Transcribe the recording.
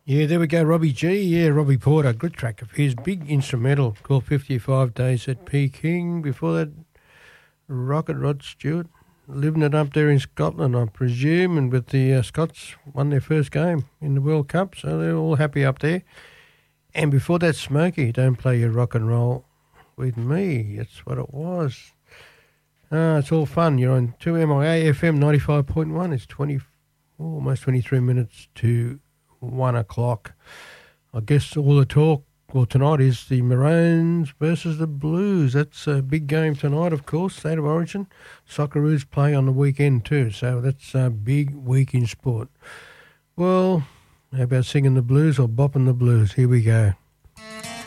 Yeah, there we go, Robbie G. Yeah, Robbie Porter, good track of his. Big instrumental called 55 Days at Peking. Before that, Rocket Rod Stewart, living it up there in Scotland, I presume, and with the Scots won their first game in the World Cup, so they're all happy up there. And before that, Smokey, Don't Play Your Rock and Roll With Me. That's what it was. It's all fun. You're on 2MIA FM 95.1. It's almost 23 minutes to 1 o'clock. I guess all the talk tonight is the Maroons versus the Blues. That's a big game tonight, of course, State of Origin. Socceroos play on the weekend too, so that's a big week in sport. Well, how about singing the blues or bopping the blues? Here we go.